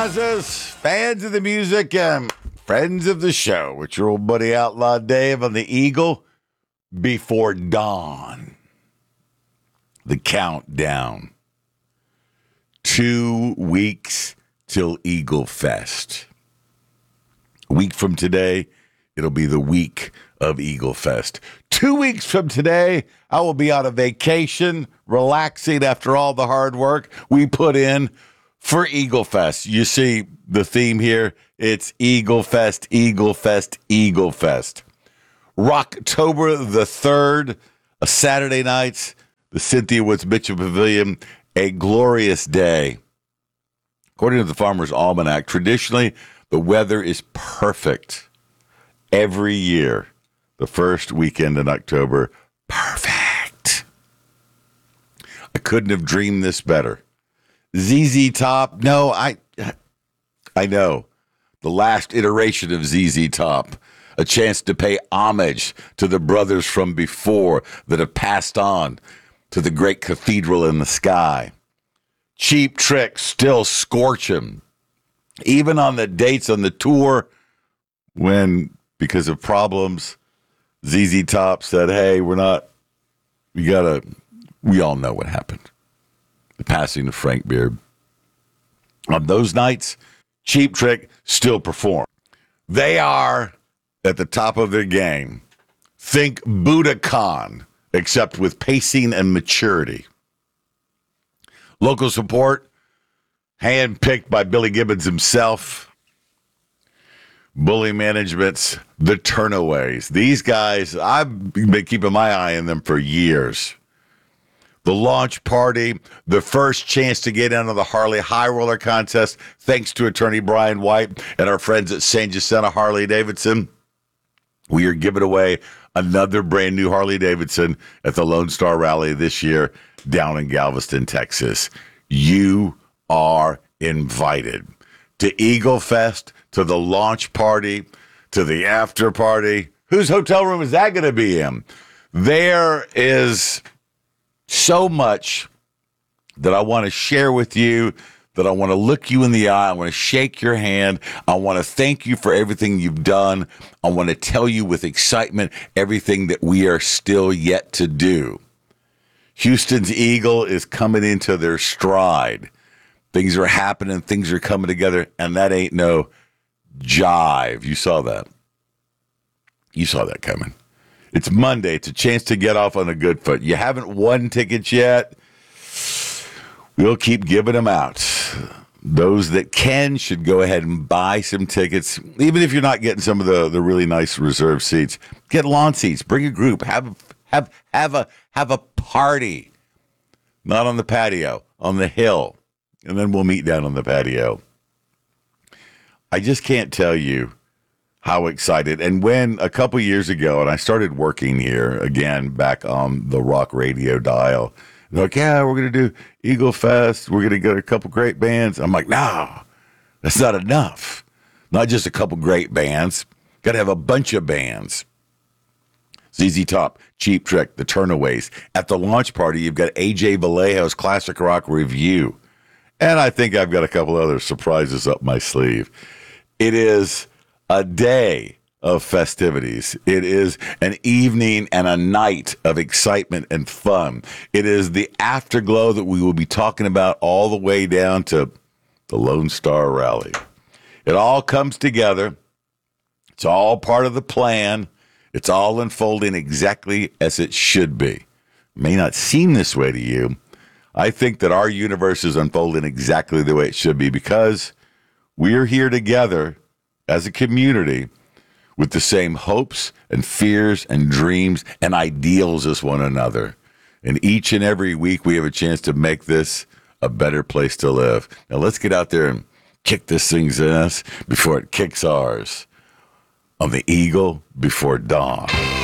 Buzzers, fans of the music, and friends of the show. It's your old buddy Outlaw Dave on the Eagle Before Dawn. The countdown. 2 weeks till Eagle Fest. A week from today, it'll be the week of Eagle Fest. 2 weeks from today, I will be on a vacation, relaxing after all the hard work we put in for Eagle Fest. You see the theme here. It's Eagle Fest, Eagle Fest, Eagle Fest. Rocktober the 3rd, a Saturday night, the Cynthia Woods Mitchell Pavilion, a glorious day. According to the Farmer's Almanac, traditionally, the weather is perfect every year. The first weekend in October, perfect. I couldn't have dreamed this better. ZZ Top, no, I know. The last iteration of ZZ Top, a chance to pay homage to the brothers from before that have passed on to the great cathedral in the sky. Cheap Trick still scorching. Even on the dates on the tour when, because of problems, ZZ Top said, hey, we all know what happened. The passing of Frank Beard. On those nights, Cheap Trick still perform. They are at the top of their game. Think Budokan, except with pacing and maturity. Local support, handpicked by Billy Gibbons himself. Bully Management's The Turnaways. These guys, I've been keeping my eye on them for years. The launch party, the first chance to get into the Harley High Roller contest, thanks to attorney Brian White and our friends at San Jacinto Harley Davidson. We are giving away another brand new Harley Davidson at the Lone Star Rally this year down in Galveston, Texas. You are invited to Eagle Fest, to the launch party, to the after party. Whose hotel room is that going to be in? There is so much that I want to share with you, that I want to look you in the eye. I want to shake your hand. I want to thank you for everything you've done. I want to tell you with excitement everything that we are still yet to do. Houston's Eagle is coming into their stride. Things are happening. Things are coming together. And that ain't no jive. You saw that. You saw that coming. It's Monday. It's a chance to get off on a good foot. You haven't won tickets yet. We'll keep giving them out. Those that can should go ahead and buy some tickets. Even if you're not getting some of the really nice reserved seats, get lawn seats. Bring a group. Have a party. Not on the patio, on the hill. And then we'll meet down on the patio. I just can't tell you how excited. And when a couple years ago, and I started working here again back on the rock radio dial, they're like, yeah, we're going to do Eagle Fest. We're going to get a couple great bands. I'm like, no, that's not enough. Not just a couple great bands. Got to have a bunch of bands. ZZ Top, Cheap Trick, The Turnaways. At the launch party, you've got AJ Vallejo's Classic Rock Review. And I think I've got a couple other surprises up my sleeve. It is a day of festivities. It is an evening and a night of excitement and fun. It is the afterglow that we will be talking about all the way down to the Lone Star Rally. It all comes together. It's all part of the plan. It's all unfolding exactly as it should be. It may not seem this way to you. I think that our universe is unfolding exactly the way it should be because we're here together as a community with the same hopes and fears and dreams and ideals as one another. And each and every week we have a chance to make this a better place to live. Now let's get out there and kick this thing's ass before it kicks ours on the Eagle Before Dawn.